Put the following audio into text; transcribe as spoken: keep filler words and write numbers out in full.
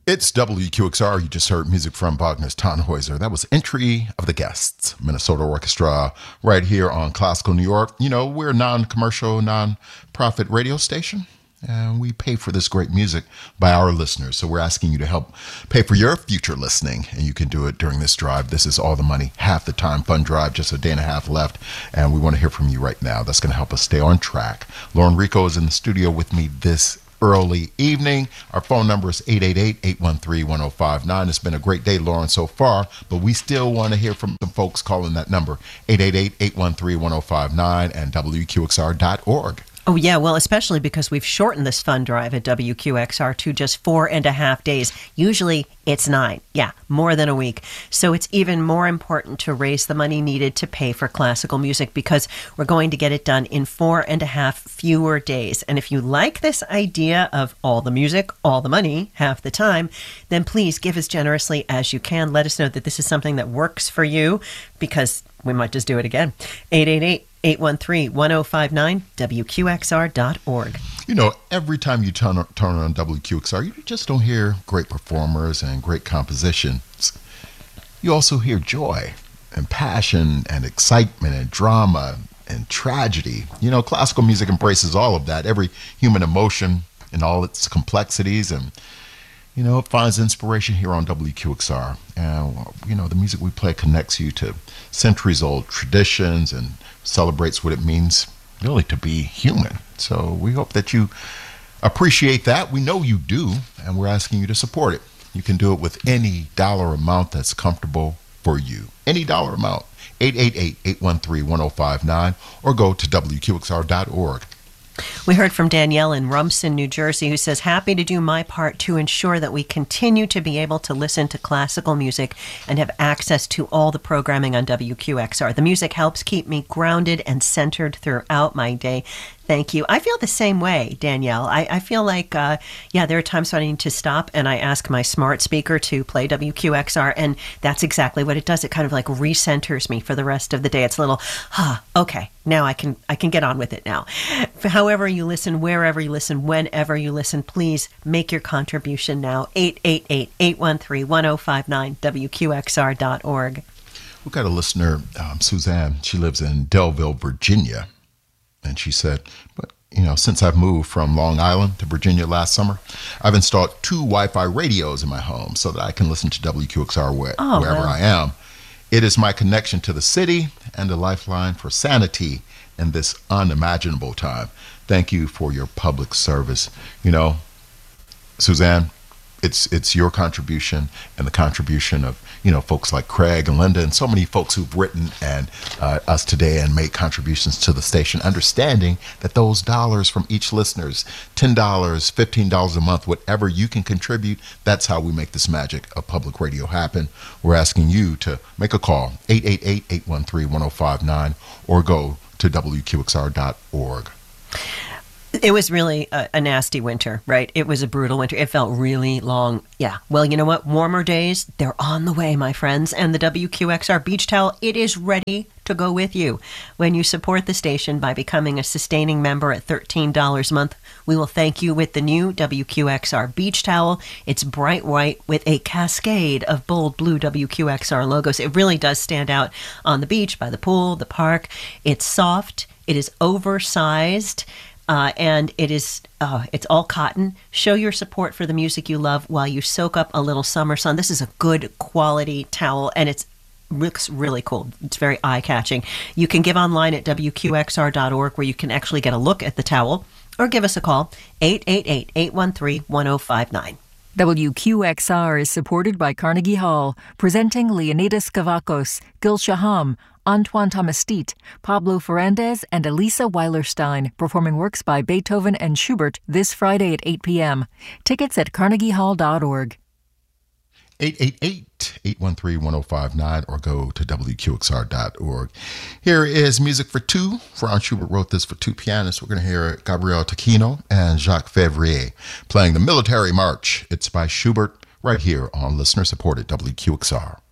It's W Q X R. You just heard music from Wagner's Tannhäuser. That was Entry of the Guests, Minnesota Orchestra, right here on Classical New York. You know, we're a non-commercial, non-profit radio station, and we pay for this great music by our listeners. So we're asking you to help pay for your future listening, and you can do it during this drive. This is All the Money, Half the Time Fund Drive, just a day and a half left, and we want to hear from you right now. That's going to help us stay on track. Lauren Rico is in the studio with me this early evening. Our phone number is eight eight eight, eight one three, one oh five nine. It's been a great day, Lauren, so far, but we still want to hear from some folks calling that number, eight eight eight, eight one three, one oh five nine and W Q X R dot org. Oh, yeah. Well, especially because we've shortened this fund drive at W Q X R to just four and a half days. Usually it's nine. Yeah, more than a week. So it's even more important to raise the money needed to pay for classical music because we're going to get it done in four and a half fewer days. And if you like this idea of all the music, all the money, half the time, then please give as generously as you can. Let us know that this is something that works for you because we might just do it again. eight eight eight, eight one three, one oh five nine, W Q X R dot org. You know, every time you turn, turn on W Q X R, you just don't hear great performers and great compositions. You also hear joy and passion and excitement and drama and tragedy. You know, classical music embraces all of that, every human emotion in all its complexities, and you know, it finds inspiration here on W Q X R. And, you know, the music we play connects you to centuries-old traditions and celebrates what it means really to be human. So we hope that you appreciate that. We know you do, and we're asking you to support it. You can do it with any dollar amount that's comfortable for you. Any dollar amount. eight eight eight, eight one three, one oh five nine or go to W Q X R dot org. We heard from Danielle in Rumson, New Jersey, who says, happy to do my part to ensure that we continue to be able to listen to classical music and have access to all the programming on W Q X R. The music helps keep me grounded and centered throughout my day. Thank you. I feel the same way, Danielle. I, I feel like, uh, yeah, there are times when I need to stop and I ask my smart speaker to play W Q X R, and that's exactly what it does. It kind of like recenters me for the rest of the day. It's a little, ah, okay, now I can I can get on with it now. However you listen, wherever you listen, whenever you listen, please make your contribution now. eight eight eight, eight one three, one oh five nine, W Q X R dot org. We've got a listener, um, Suzanne. She lives in Delville, Virginia. And she said, but, you know, since I've moved from Long Island to Virginia last summer, I've installed two Wi-Fi radios in my home so that I can listen to W Q X R where, oh, wherever wow. I am. It is my connection to the city and a lifeline for sanity in this unimaginable time. Thank you for your public service. You know, Suzanne, it's it's your contribution and the contribution of, you know, folks like Craig and Linda and so many folks who've written and uh, us today and made contributions to the station, understanding that those dollars from each listener's ten dollars, fifteen dollars a month, whatever you can contribute, that's how we make this magic of public radio happen. We're asking you to make a call, eight eight eight, eight one three, one oh five nine or go to W Q X R dot org. It was really a, a nasty winter, right? It was a brutal winter. It felt really long. Yeah. Well, you know what? Warmer days, they're on the way, my friends. And the W Q X R Beach Towel, it is ready to go with you. When you support the station by becoming a sustaining member at thirteen dollars a month, we will thank you with the new W Q X R Beach Towel. It's bright white with a cascade of bold blue W Q X R logos. It really does stand out on the beach, by the pool, the park. It's soft. It is oversized. Uh, and it is, uh, it's all cotton. Show your support for the music you love while you soak up a little summer sun. This is a good quality towel, and it's looks really cool. It's very eye-catching. You can give online at W Q X R dot org where you can actually get a look at the towel, or give us a call, eight eight eight, eight one three, one oh five nine. W Q X R is supported by Carnegie Hall, presenting Leonidas Kavakos, Gil Shaham, Antoine Tomastit, Pablo Ferrandez, and Elisa Weilerstein, performing works by Beethoven and Schubert this Friday at eight p.m. Tickets at carnegie hall dot org. eight eight eight, eight one three, one oh five nine or go to W Q X R dot org. Here is music for two. Franz Schubert wrote this for two pianists. We're going to hear Gabriel Taquino and Jacques Février playing the Military March. It's by Schubert right here on listener-supported W Q X R.